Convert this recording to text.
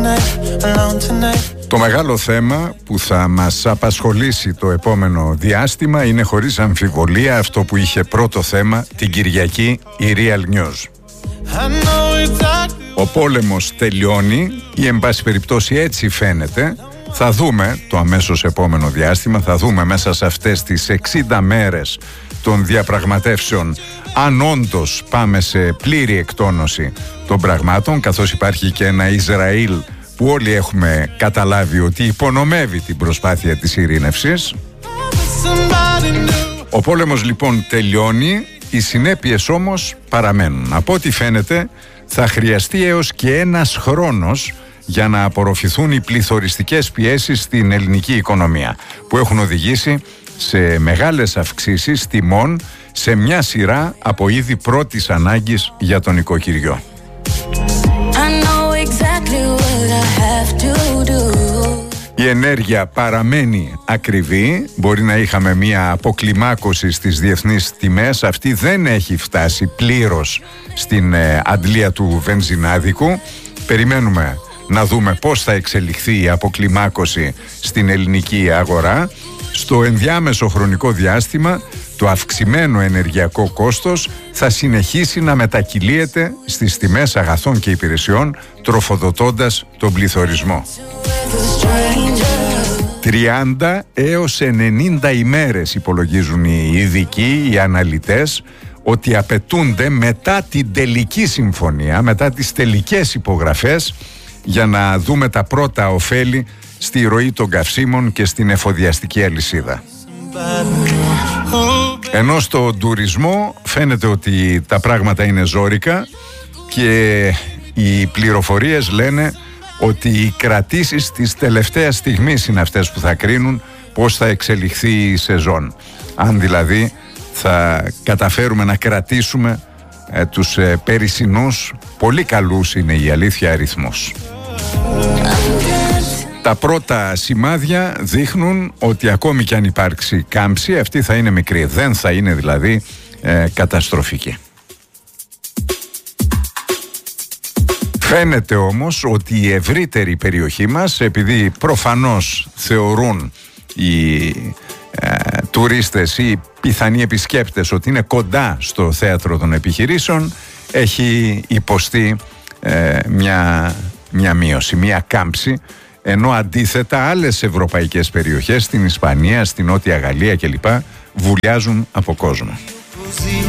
Το μεγάλο θέμα που θα μας απασχολήσει το επόμενο διάστημα είναι χωρίς αμφιβολία αυτό που είχε πρώτο θέμα την Κυριακή η Real News. Ο πόλεμος τελειώνει ή εν πάση περιπτώσει έτσι φαίνεται. Θα δούμε το αμέσως επόμενο διάστημα, θα δούμε μέσα σε αυτές τις 60 μέρες των διαπραγματεύσεων αν όντως πάμε σε πλήρη εκτόνωση των πραγμάτων, καθώς υπάρχει και ένα Ισραήλ που όλοι έχουμε καταλάβει ότι υπονομεύει την προσπάθεια της ειρήνευσης. Ο πόλεμος λοιπόν τελειώνει, οι συνέπειες όμως παραμένουν. Από ό,τι φαίνεται θα χρειαστεί έως και ένας χρόνος για να απορροφηθούν οι πληθωριστικές πιέσεις στην ελληνική οικονομία, που έχουν οδηγήσει σε μεγάλες αυξήσεις τιμών σε μια σειρά από είδη πρώτης ανάγκης για τον οικοκυριό. Η ενέργεια παραμένει ακριβή, μπορεί να είχαμε μια αποκλιμάκωση στις διεθνείς τιμές, αυτή δεν έχει φτάσει πλήρως στην αντλία του βενζινάδικου. Περιμένουμε να δούμε πώς θα εξελιχθεί η αποκλιμάκωση στην ελληνική αγορά. Στο ενδιάμεσο χρονικό διάστημα το αυξημένο ενεργειακό κόστος θα συνεχίσει να μετακυλίεται στις τιμές αγαθών και υπηρεσιών, τροφοδοτώντας τον πληθωρισμό. 30 έως 90 ημέρες υπολογίζουν οι ειδικοί, οι αναλυτές, ότι απαιτούνται μετά την τελική συμφωνία, μετά τις τελικές υπογραφές, για να δούμε τα πρώτα ωφέλη στη ροή των καυσίμων και στην εφοδιαστική αλυσίδα. Ενώ στο τουρισμό φαίνεται ότι τα πράγματα είναι ζόρικα και οι πληροφορίες λένε ότι οι κρατήσεις της τελευταίας στιγμής είναι αυτές που θα κρίνουν πώς θα εξελιχθεί η σεζόν. Αν δηλαδή θα καταφέρουμε να κρατήσουμε τους περισσινούς, πολύ καλούς είναι η αλήθεια, αριθμούς. Τα πρώτα σημάδια δείχνουν ότι ακόμη κι αν υπάρξει κάμψη, αυτή θα είναι μικρή, δεν θα είναι δηλαδή καταστροφική. Φαίνεται όμως ότι η ευρύτερη περιοχή μας, επειδή προφανώς θεωρούν οι τουρίστες ή πιθανοί επισκέπτες ότι είναι κοντά στο θέατρο των επιχειρήσεων, έχει υποστεί μια μείωση, μια κάμψη, ενώ αντίθετα άλλες ευρωπαϊκές περιοχές, στην Ισπανία, στην Νότια Γαλλία κλπ, βουλιάζουν από κόσμο.